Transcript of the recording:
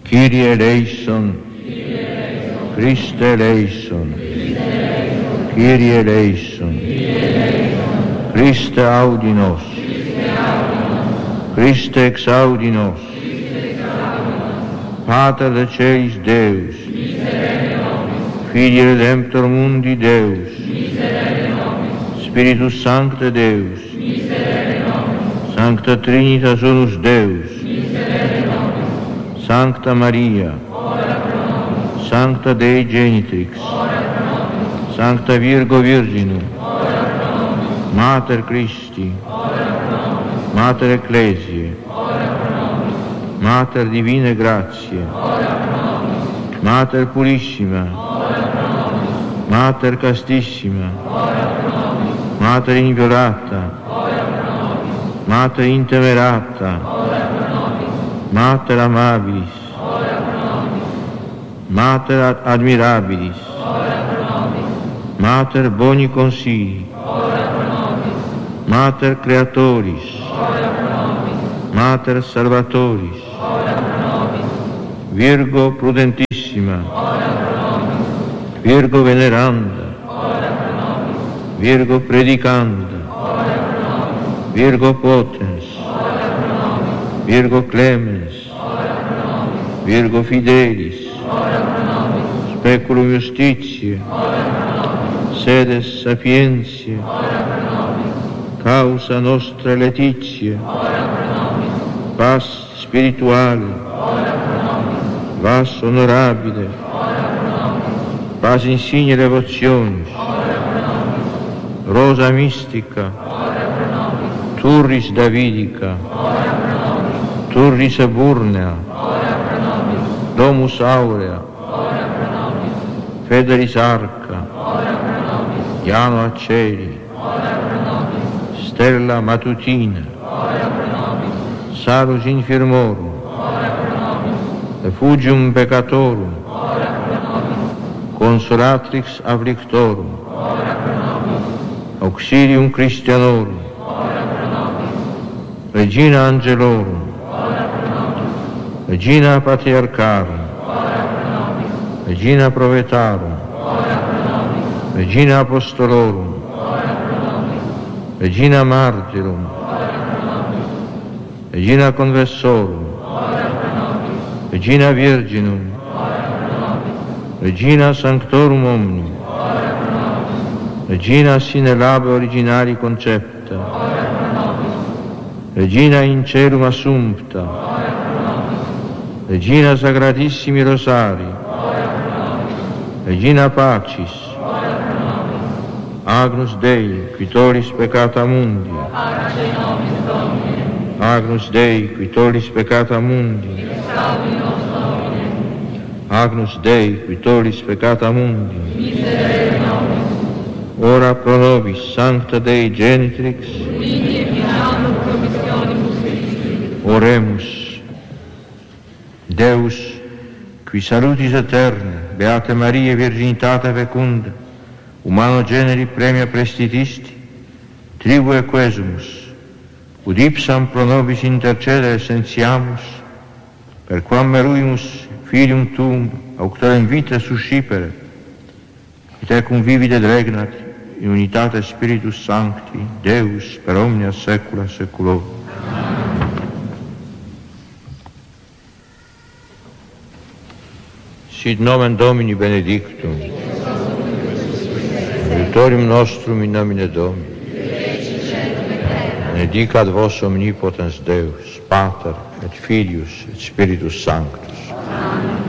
Kyrie eleison, Christe eleison, Kyrie eleison, Christe audi nos, Christe exaudi nos, Pater de Celis Deus, Filii Redemptor Mundi Deus, Spiritus Sancte Deus, Sancta Trinitas Unus Deus, Sancta Maria, Sancta Dei Genitrix, Sancta Virgo Virginum, Mater Christi, Mater Ecclesiae, Mater Divine Grazie, Mater Purissima, Mater Castissima, Mater Inviolata, Mater Intemerata, Mater Amabilis, Mater Admirabilis, Mater Boni Consigli, Mater Creatoris, Mater Salvatoris, Virgo Prudentissima, Virgo Veneranda, Virgo Predicanda, Virgo Potens, Virgo Clemens, Virgo Fidelis, Speculum Justitiae, Sedes Sapientiae, Causa Nostra Laetitia, Vas Spirituale, Vas Honorabile, Vas Insigne Devotionis, Rosa Mystica, Turris Davidica, Turris Eburnea, Domus Aurea, Federis Arca, Iano Aceli, Stella Matutina, Salus Infirmorum, Refugium Peccatorum, Consolatrix Afflictorum, Auxilium Christianorum, Regina Angelorum, Regina Patriarcharum, Regina Prophetarum, Regina Apostolorum, Regina Martyrum, Regina Conversorum, Regina Virginum, Regina Sanctorum Omnium, Regina sine labe originari concepta, Regina in celum assumpta, Regina Sacratissimi Rosari, Regina Pacis, Agnus Dei, qui tollis peccata mundi, Agnus Dei, qui tollis peccata mundi, Agnus Dei, qui tollis peccata mundi, ora pro nobis Sancta Dei Genitrix, oremus. Deus, qui salutis aeterne, Beate Maria, Virginitate fecunda, humano generi premia prestitisti, tribue quesumus, ud ipsam pro nobis intercedere sentiamus, per quam meruimus filium tuum, auctorem vita suscipere, et ecum vivit et regnat in unitate Spiritus Sancti, Deus, per omnia saecula saeculorum. Sit nomen Domini benedictum, aiutorium nostrum in nomine Domini, benedicat vos omnipotens Deus, Pater et Filius et Spiritus Sanctus. Amen.